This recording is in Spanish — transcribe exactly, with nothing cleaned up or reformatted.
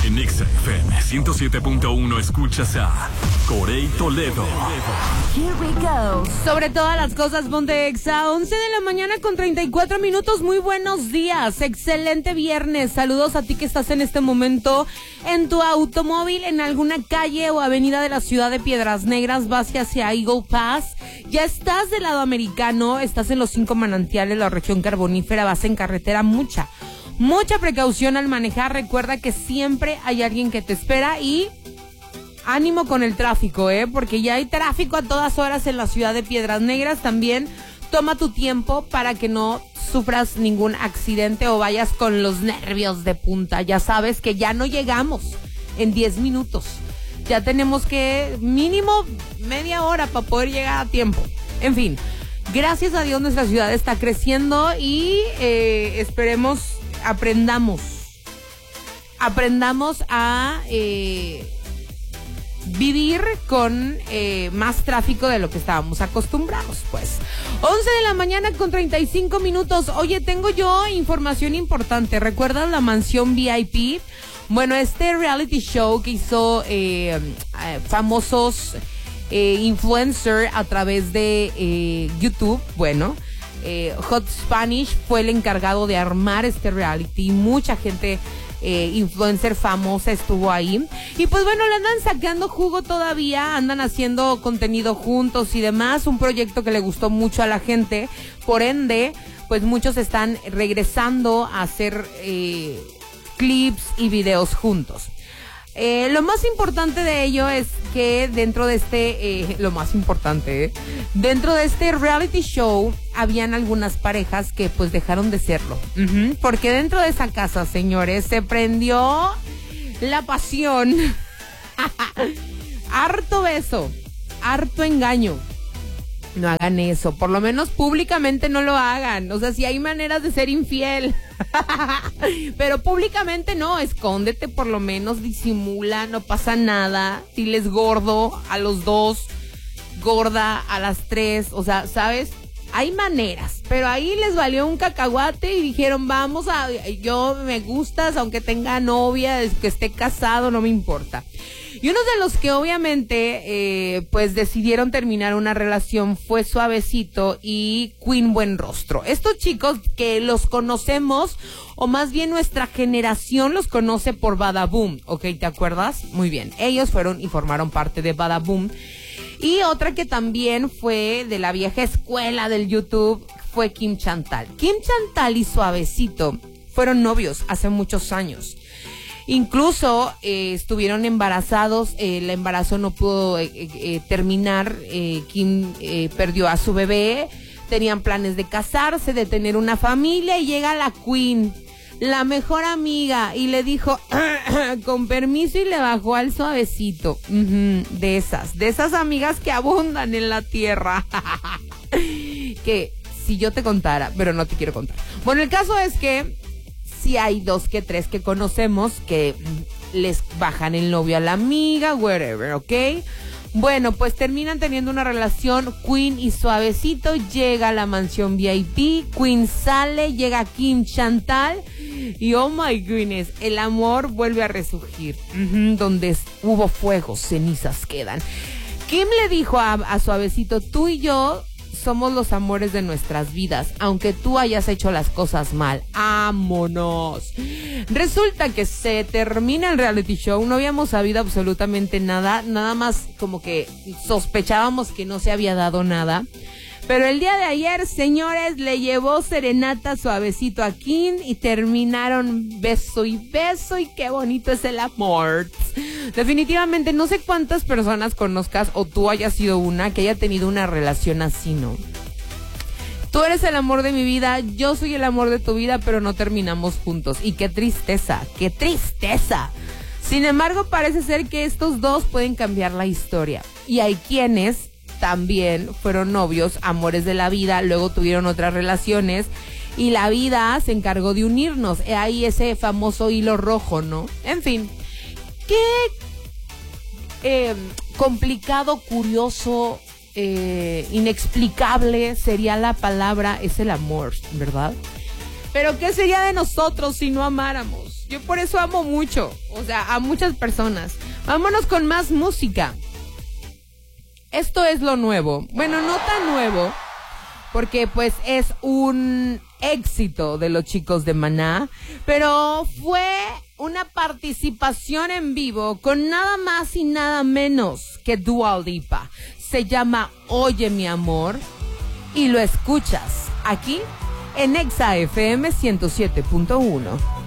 En Exa F M ciento siete punto uno escuchas a Corey Toledo. Here we go. Sobre todas las cosas, ponte Exa. once de la mañana con treinta y cuatro minutos. Muy buenos días. Excelente viernes. Saludos a ti que estás en este momento en tu automóvil, en alguna calle o avenida de la ciudad de Piedras Negras. Vas hacia Eagle Pass. Ya estás del lado americano. Estás en los cinco manantiales, la región carbonífera. Vas en carretera. Mucha, mucha precaución al manejar. Recuerda que siempre hay alguien que te espera y... ánimo con el tráfico, ¿eh? Porque ya hay tráfico a todas horas en la ciudad de Piedras Negras. También toma tu tiempo para que no sufras ningún accidente o vayas con los nervios de punta. Ya sabes que ya no llegamos en diez minutos. Ya tenemos que mínimo media hora para poder llegar a tiempo. En fin, gracias a Dios nuestra ciudad está creciendo y eh, esperemos, aprendamos. Aprendamos a... Eh, vivir con eh, más tráfico de lo que estábamos acostumbrados, pues. once de la mañana con treinta y cinco minutos. Oye, tengo yo información importante. ¿Recuerdas la mansión V I P? Bueno, este reality show que hizo eh, eh, famosos eh, influencers a través de eh, YouTube, bueno... Eh, Hot Spanish fue el encargado de armar este reality. Mucha gente eh, influencer famosa estuvo ahí. Y pues bueno, le andan sacando jugo todavía. Andan haciendo contenido juntos y demás. Un proyecto que le gustó mucho a la gente. Por ende, pues muchos están regresando a hacer eh, clips y videos juntos. Eh, lo más importante de ello es que dentro de este, eh, lo más importante, eh, dentro de este reality show habían algunas parejas que pues dejaron de serlo. Uh-huh, porque dentro de esa casa, señores, se prendió la pasión. Harto beso, harto engaño. No hagan eso, por lo menos públicamente no lo hagan. O sea, si hay maneras de ser infiel, pero públicamente no, escóndete por lo menos, disimula, no pasa nada. Diles gordo a los dos, gorda a las tres, o sea, ¿sabes? Hay maneras, pero ahí les valió un cacahuate y dijeron, vamos a, yo me gustas, aunque tenga novia, que esté casado, no me importa. Y uno de los que obviamente eh, pues decidieron terminar una relación fue Suavecito y Queen Buenrostro. Estos chicos que los conocemos, o más bien nuestra generación los conoce por Badaboom, ¿ok? ¿Te acuerdas? Muy bien, ellos fueron y formaron parte de Badaboom. Y otra que también fue de la vieja escuela del YouTube fue Kim Chantal. Kim Chantal y Suavecito fueron novios hace muchos años. Incluso eh, estuvieron embarazados, eh, el embarazo no pudo eh, eh, terminar, eh, Kim eh, perdió a su bebé, tenían planes de casarse, de tener una familia y llega la Queen, la mejor amiga, y le dijo, con permiso, y le bajó al Suavecito. Uh-huh, de esas, de esas amigas que abundan en la tierra. Que si yo te contara, pero no te quiero contar. Bueno, el caso es que sí hay dos que tres que conocemos que les bajan el novio a la amiga, whatever, ¿ok? Bueno, pues terminan teniendo una relación Queen y Suavecito, llega a la mansión V I P, Queen sale, llega Kim Chantal y oh my goodness, el amor vuelve a resurgir. Uh-huh, donde hubo fuego, cenizas quedan. Kim le dijo a, a Suavecito, tú y yo somos los amores de nuestras vidas, aunque tú hayas hecho las cosas mal. ¡Vámonos! Resulta que se termina el reality show, no habíamos sabido absolutamente nada, nada más como que sospechábamos que no se había dado nada. Pero el día de ayer, señores, le llevó serenata Suavecito a Kim y terminaron beso y beso, y qué bonito es el amor. Definitivamente no sé cuántas personas conozcas o tú hayas sido una que haya tenido una relación así, ¿no? Tú eres el amor de mi vida, yo soy el amor de tu vida, pero no terminamos juntos. Y qué tristeza, qué tristeza. Sin embargo, parece ser que estos dos pueden cambiar la historia. Y hay quienes también fueron novios, amores de la vida, luego tuvieron otras relaciones y la vida se encargó de unirnos. Ahí ese famoso hilo rojo, ¿no? En fin, qué eh, complicado, curioso, eh, inexplicable sería la palabra, es el amor, ¿verdad? Pero ¿qué sería de nosotros si no amáramos? Yo por eso amo mucho, o sea, a muchas personas. Vámonos con más música. Esto es lo nuevo. Bueno, no tan nuevo, porque pues es un éxito de los chicos de Maná, pero fue una participación en vivo con nada más y nada menos que Dua Lipa. Se llama Oye mi amor y lo escuchas aquí en Exa F M ciento siete punto uno.